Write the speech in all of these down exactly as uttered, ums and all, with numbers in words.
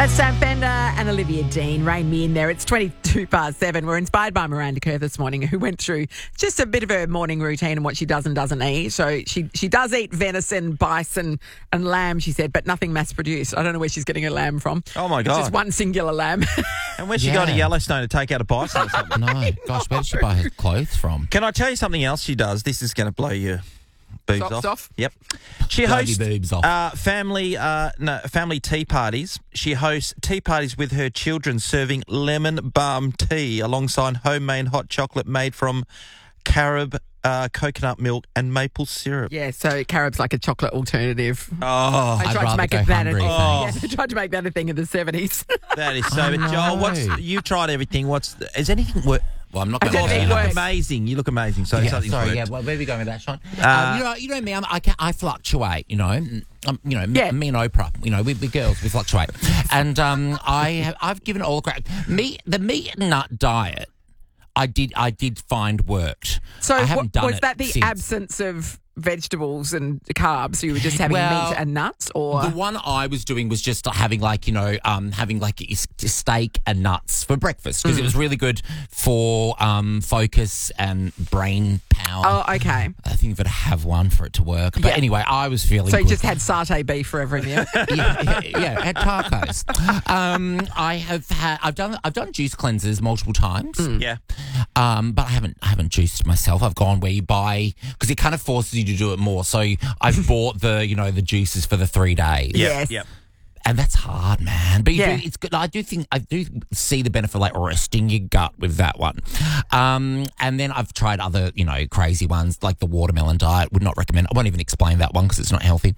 That's Sam Fender and Olivia Dean. Rein me in there. It's twenty-two past seven. We're inspired by Miranda Kerr this morning, who went through just a bit of her morning routine and what she does and doesn't eat. So she, she does eat venison, bison and lamb, she said, but nothing mass-produced. I don't know where she's getting her lamb from. Oh, my God. It's just one singular lamb. And where's she Yeah. go to Yellowstone to take out a bison or something? No, gosh, where did she buy her clothes from? Can I tell you something else she does? This is going to blow your boobs Socks off. off? Yep. She Blow hosts your boobs off. Uh, family uh, no, family tea parties. She hosts tea parties with her children, serving lemon balm tea alongside homemade hot chocolate made from carob, uh, coconut milk and maple syrup. Yeah, so carob's like a chocolate alternative. Oh, I I'd tried to rather make go it that. hungry, yeah, thanks. they tried to make that a thing in the seventies. that is so. Oh, But Joel, no. what's you've tried everything? What's is anything work? Well, I'm not I going don't to think You it look works. amazing. You look amazing. So Yeah, something's sorry, worked. yeah. Well, where are we going with that, Sean? Uh, um, you know, you know me. I'm, I, can, I fluctuate. You know, um, you know, Yeah. me, me and Oprah. You know, we, we girls, we fluctuate. And um, I, have, I've given it all a crack. Me, the meat and nut diet, I did, I did find worked. So I haven't what, done was it that the since. absence of vegetables and carbs? You were just having Well, meat and nuts, or The one I was doing was just having like, you know, um, having like a s- steak and nuts for breakfast because it was really good for um, focus and brain power. oh, okay. I think you've got to have one for it to work. But Yeah. anyway, I was feeling So you good. just had satay beef for every meal. yeah, yeah, yeah, had tacos. Um, I have had. I've done. I've done juice cleanses multiple times. Yeah. Um, but I haven't. I haven't juiced myself. I've gone where you buy because it kind of forces you to do it more. So I've bought the you know the juices for the three days. Yep. Yes. Yep. And that's hard, man. But you Yeah. do, it's good. I do think I do see the benefit, like resting your gut with that one. Um, and then I've tried other, you know, crazy ones like the watermelon diet. Would not recommend. I won't even explain that one because it's not healthy.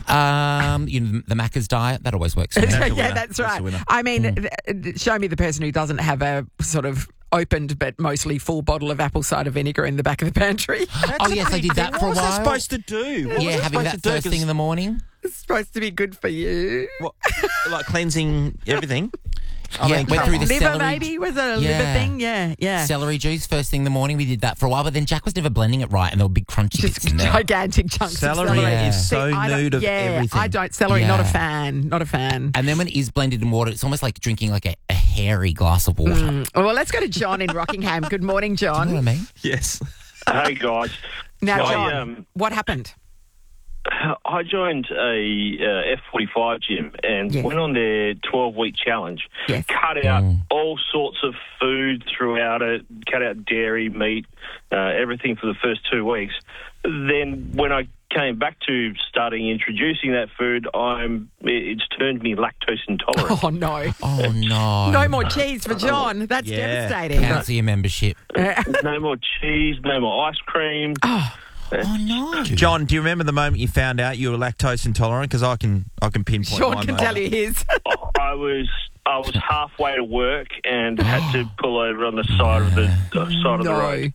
Um, you know, the Macca's diet that always works. For me. That's the yeah, winner. that's That's the right. winner. I mean, th- th- show me the person who doesn't have a sort of opened but mostly full bottle of apple cider vinegar in the back of the pantry. Oh yes, I did that for a What was while. that supposed to do? What was yeah, it having supposed that to do? first thing in the morning. It's supposed to be good for you. What, like cleansing everything? I Yeah, mean, went come through on. the Liver, celery- maybe? Was it a liver Yeah. thing? Yeah, yeah. Celery juice first thing in the morning. We did that for a while, but then Jack was never blending it right, and there were big crunchy Just bits in there. gigantic chunks Celery of celery. Yeah. is so See, I don't- nude of yeah, everything. I don't. Celery, not a Yeah. fan. Not a fan. And then when it is blended in water, it's almost like drinking like a, a hairy glass of water. Mm. Well, let's go to John in Rockingham. Good morning, You know what I John. mean? Yes. Hey guys, Now, I, John, um, what happened? I joined a uh, F forty-five gym and Yes. went on their twelve-week challenge. Yes. Cut out Mm. all sorts of food throughout it, cut out dairy, meat, uh, everything for the first two weeks. Then when I came back to starting introducing that food, I'm it- it's turned me lactose intolerant. Oh, no. Oh, no. No more cheese for John. That's Yeah. devastating. Cancel your membership. No more cheese, no more ice cream. Oh, Oh, no. John, do you remember the moment you found out you were lactose intolerant? Because I can, I can pinpoint Sean my can moment. tell you his. I was I was halfway to work and had to pull over on the side of the uh, side of the no. road.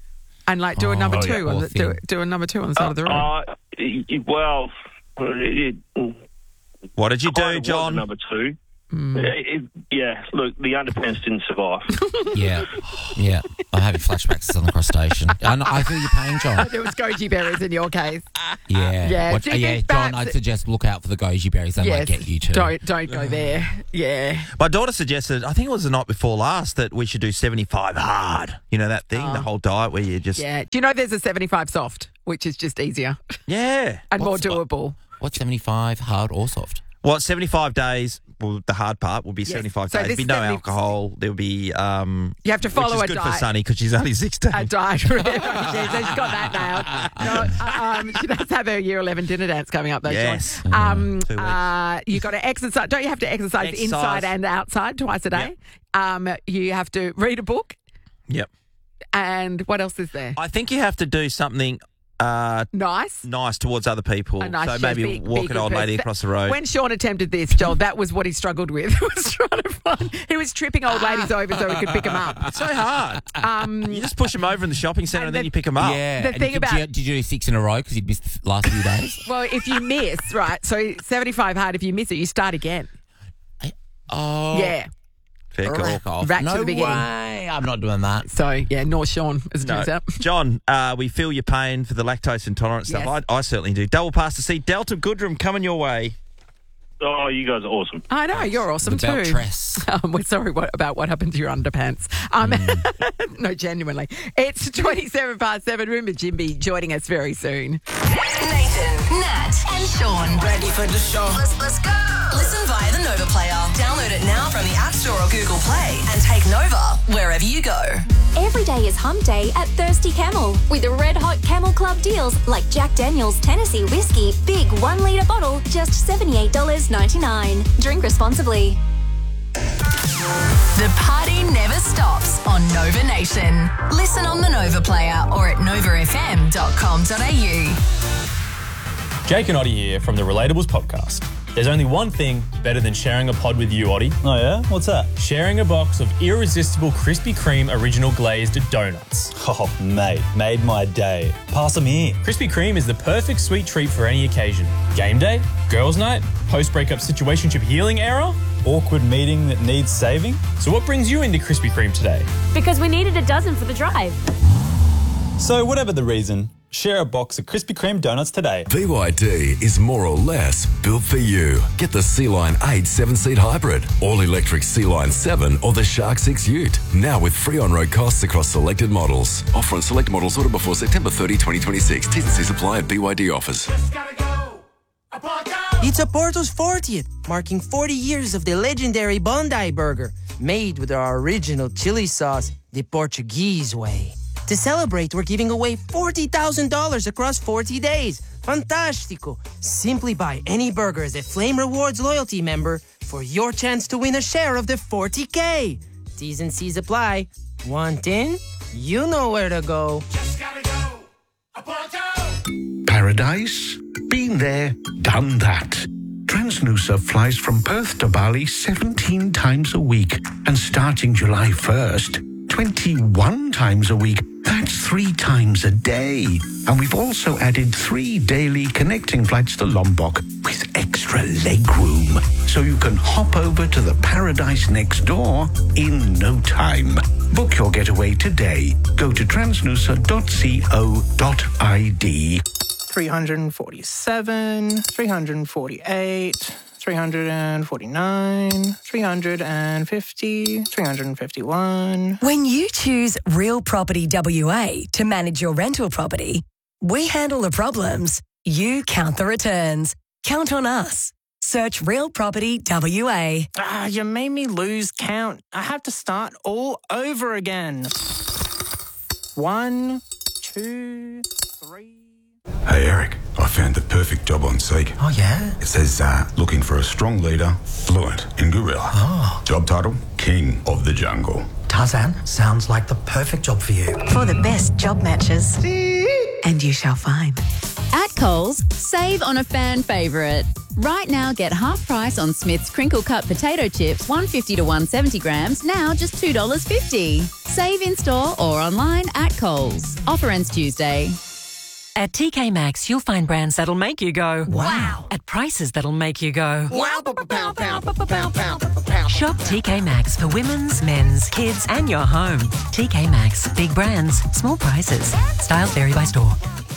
And like do a Oh, number yeah, two on poor the do, thing. do a number two on the side of the road. Uh, y- well, it, it What did you kind do, of was John? a number two. Hmm. It- it- yeah, look, the underpants didn't survive. Yeah. Yeah. I'm having flashbacks to Southern Cross Station. I, know- I feel your pain, John. There was goji berries in your case. Yeah. Yeah, Watch- do you yeah, think John, perhaps- I'd suggest look out for the goji berries. They might get you too. Don't don't go there. Yeah. My daughter suggested, I think it was the night before last, that we should do seventy-five hard. You know that thing, the whole diet where you just... Oh. Yeah. Do you know there's a seventy-five soft, which is just easier Yeah. and What's- more doable? What's seventy-five, hard or soft? Well, seventy-five days, well, the hard part will be Yes. seventy-five So days. this There'll be no seventy alcohol. There'll be... Um, You have to follow which is a good diet. for Sunny because she's only sixteen. A diet. yeah, so she's got that nailed. No, uh, um, she does have her year eleven dinner dance coming up though, Yes. Sean. Um, Two weeks. uh, you got to exercise. Don't you have to exercise, Exercise. inside and outside twice a day? Um, you have to read a book. Yep. And what else is there? I think you have to do something uh, Nice. nice towards other people. A nice so chef, maybe be- be walk good an old person. lady across the road. When Sean attempted this, Joel, that was what he struggled with. was trying to find. He was tripping old ladies over so he could pick them up. It's so hard. Um, You just push them over in the shopping centre and, And then the- you pick them up. Yeah. The And thing did, about- you, did you do six in a row because you'd missed the f- last few days? well, if you miss, right, so seventy-five hard, if you miss it, you start again. Oh. Yeah. Fair call. Rack off. Rack to no the beginning. way. I'm not doing that. So, yeah, nor Sean, as it No. turns out. John, uh, we feel your pain for the lactose intolerant stuff. Yes. I, I certainly do. Double pass to see Delta Goodrum coming your way. Oh, you guys are awesome. I know, you're awesome The belt too. tress. Um, we're sorry what, about what happened to your underpants. Um, Mm. no, genuinely. It's twenty-seven past seven. Remember Jimby joining us very soon. Nathan, Nat, and Sean. Ready for the show? Let's, let's go. Listen via the Nova Player. Download it now from the App Store or Google Play and take Nova wherever you go. Every day is hump day at Thirsty Camel with the red hot Camel Club deals like Jack Daniel's Tennessee Whiskey, big one litre bottle, just seventy-eight dollars ninety-nine. Drink responsibly. The party never stops on Nova Nation. Listen on the Nova Player or at nova f m dot com dot a u. Jake and Oddie here from the Relatables podcast. There's only one thing better than sharing a pod with you, Oddie. Oh yeah? What's that? Sharing a box of irresistible Krispy Kreme original glazed donuts. Oh, mate, made my day. Pass them here. Krispy Kreme is the perfect sweet treat for any occasion. Game day, girls' night, post-breakup situationship healing era. Awkward meeting that needs saving? So what brings you into Krispy Kreme today? Because we needed a dozen for the drive. So whatever the reason, share a box of Krispy Kreme donuts today. B Y D is more or less built for you. Get the C-Line eight seven-seat hybrid, all-electric C-Line seven or the Shark six Ute. Now with free on-road costs across selected models. Offer on select models ordered before September thirtieth, twenty twenty-six. T's and C's apply at B Y D offers. It's Oporto's fortieth, marking forty years of the legendary Bondi Burger, made with our original chili sauce, the Portuguese way. To celebrate, we're giving away forty thousand dollars across forty days. Fantástico! Simply buy any burger as a Flame Rewards loyalty member for your chance to win a share of the forty K. T's and C's apply. Want in? You know where to go. Just gotta go. Oporto! Paradise? Been there, done that. Transnusa flies from Perth to Bali seventeen times a week. And starting July first, twenty-one times a week. That's three times a day. And we've also added three daily connecting flights to Lombok with extra legroom. So you can hop over to the paradise next door in no time. Book your getaway today. Go to transnusa dot co dot I D. three hundred forty-seven, three hundred forty-eight, three hundred forty-nine, three hundred fifty, three hundred fifty-one. When you choose Real Property W A to manage your rental property, we handle the problems, you count the returns. Count on us. Search Real Property W A. Ah, you made me lose count. I have to start all over again. One, two, three. Hey Eric, I found the perfect job on Seek. Oh yeah? It says uh, looking for a strong leader, fluent in gorilla. Oh. Job title, King of the Jungle. Tarzan, sounds like the perfect job for you. For the best job matches. And you shall find. At Coles, save on a fan favourite. Right now, get half price on Smith's crinkle cut potato chips, one fifty to one seventy grams, now just two dollars fifty. Save in store or online at Coles. Offer ends Tuesday. At T K Maxx, you'll find brands that'll make you go, wow, at prices that'll make you go, wow, pow, pow, pow, pow, pow, pow. Shop T K Maxx for women's, men's, kids, and your home. T K Maxx, big brands, small prices. Styles vary by store.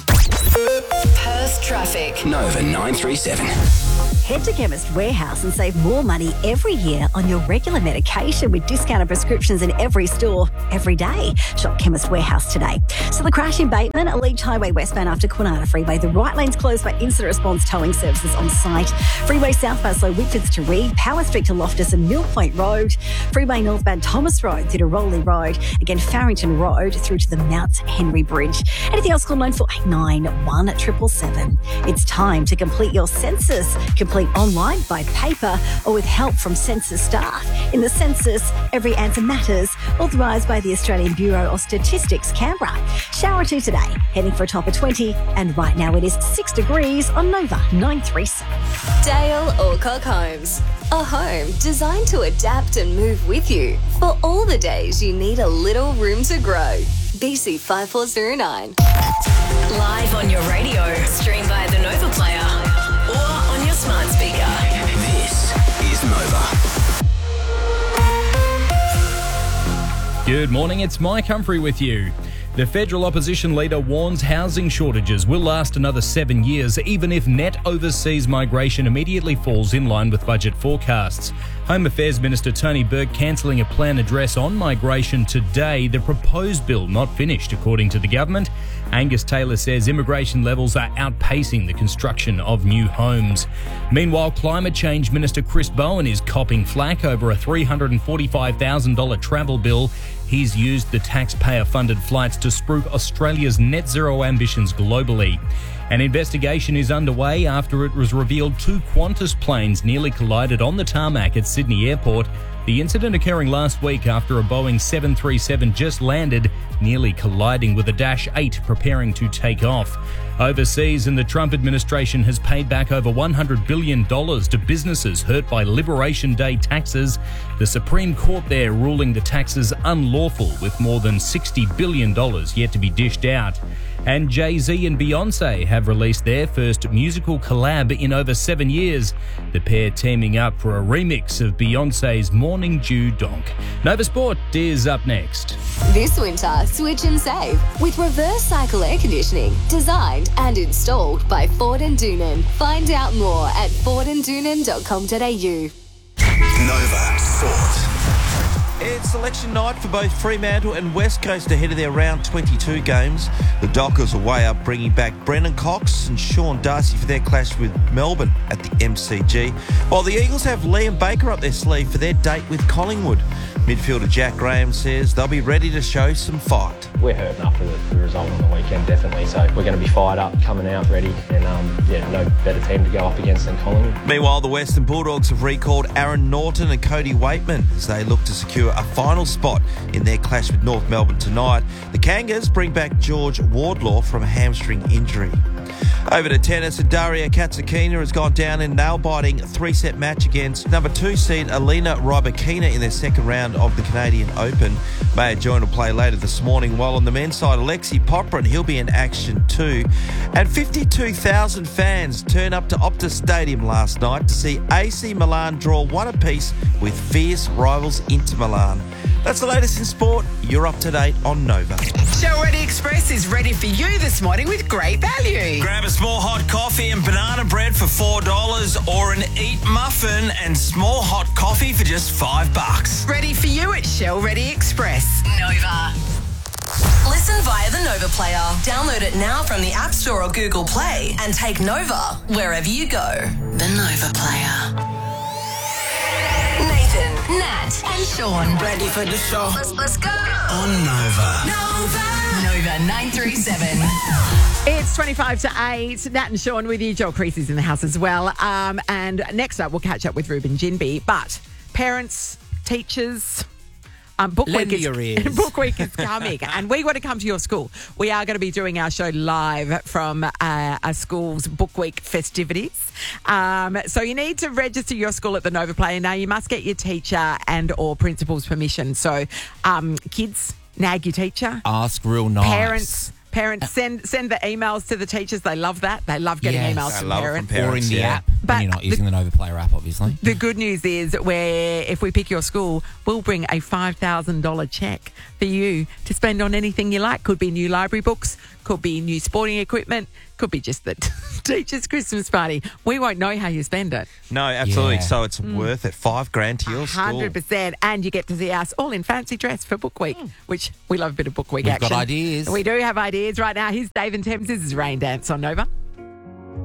Perth traffic. Nova nine three seven. Head to Chemist Warehouse and save more money every year on your regular medication with discounted prescriptions in every store, every day. Shop Chemist Warehouse today. So the crash in Bateman, a Leach Highway westbound after Kwinana Freeway. The right lane's closed by instant response towing services on site. Freeway southbound slow Whitfords to Reed, Power Street to Loftus and Mill Point Road. Freeway northbound Thomas Road through to Rowley Road. Again, Farrington Road through to the Mount Henry Bridge. Anything else, call nine four eight nine, one seven seven seven. It's time to complete your census. Complete online, by paper, or with help from census staff. In the census, every answer matters. Authorised by the Australian Bureau of Statistics, Canberra. Shower two today, heading for a top of twenty, and right now it is six degrees on Nova nine three seven. Dale Alcock Homes. A home designed to adapt and move with you for all the days you need a little room to grow. B C five four zero nine. Live on your radio, stream via the Nova Player, or on your smart speaker. This is Nova. Good morning, it's Mike Humphrey with you. The federal opposition leader warns housing shortages will last another seven years, even if net overseas migration immediately falls in line with budget forecasts. Home Affairs Minister Tony Burke cancelling a planned address on migration today. The proposed bill not finished, according to the government. Angus Taylor says immigration levels are outpacing the construction of new homes. Meanwhile, Climate Change Minister Chris Bowen is copping flack over a three hundred forty-five thousand dollars travel bill. He's used the taxpayer-funded flights to spruik Australia's net zero ambitions globally. An investigation is underway after it was revealed two Qantas planes nearly collided on the tarmac at Sydney Airport. The incident occurring last week after a Boeing seven thirty-seven just landed, nearly colliding with a Dash eight preparing to take off. Overseas, and the Trump administration has paid back over one hundred billion dollars to businesses hurt by Liberation Day taxes. The Supreme Court there ruling the taxes unlawful, with more than sixty billion dollars yet to be dished out. And Jay-Z and Beyonce have released their first musical collab in over seven years. The pair teaming up for a remix of Beyonce's Morning Dew Donk. Nova Sport is up next. This winter, switch and save with reverse cycle air conditioning, designed and installed by Ford and Doonan. Find out more at ford and doonan dot com dot a u. Nova Sport. It's election night for both Fremantle and West Coast ahead of their round twenty-two games. The Dockers are way up, bringing back Brennan Cox and Sean Darcy for their clash with Melbourne at the M C G, while the Eagles have Liam Baker up their sleeve for their date with Collingwood. Midfielder Jack Graham says they'll be ready to show some fight. We're hurting after the, the result on the weekend, definitely, so we're going to be fired up, coming out ready, and um, yeah, no better team to go up against than Collingwood. Meanwhile, the Western Bulldogs have recalled Aaron Norton and Cody Waitman as they look to secure a final spot in their clash with North Melbourne tonight. The Kangas bring back George Wardlaw from a hamstring injury. Over to tennis, and Daria Katsakina has gone down in a nail-biting three-set match against number two seed Alina Rybakina in their second round of the Canadian Open. Maya Joyner will play later this morning, while on the men's side, Alexei Popyrin, he'll be in action too. And fifty-two thousand fans turned up to Optus Stadium last night to see A C Milan draw one apiece with fierce rivals Inter Milan. That's the latest in sport. You're up to date on Nova. Show Ready Express is ready for you this morning with great value. Grab a small hot coffee and banana bread for four dollars, or an Eat muffin and small hot coffee for just five bucks. Ready for you at Shell Ready Express. Nova. Listen via the Nova Player. Download it now from the App Store or Google Play and take Nova wherever you go. The Nova Player. Nathan, Nat, and Sean. Ready for the show? Let's, let's go. On Nova. Nova. Nova nine three seven. It's twenty-five to eight. Nat and Sean with you. Joel Creasy's in the house as well. Um, and next up, we'll catch up with Ruben Jinby. But parents, teachers... Um, book, Lend week is, your ears. book week is coming, and we want to come to your school. We are going to be doing our show live from uh, our school's book week festivities. Um, so you need to register your school at the Nova Player. Now, you must get your teacher and or principal's permission. So um, kids, nag your teacher. Ask real nice. Parents... Parents, send send the emails to the teachers. They love that. They love getting Yes. emails I from love it parents. from parents, Or in the yeah. app, But when you're not using the Nova Player app, obviously. The good news is where if we pick your school, we'll bring a five thousand dollars cheque for you to spend on anything you like. Could be new library books, could be new sporting equipment, could be just the teacher's Christmas party. We won't know how you spend it. No, absolutely. Yeah. So it's Mm. worth it. Five grand to your school. one hundred percent. And you get to see us all in fancy dress for Book Week, which we love a bit of Book Week We've action. got ideas. We do have ideas right now. Here's Dave and Thames. This is Rain Dance on Nova.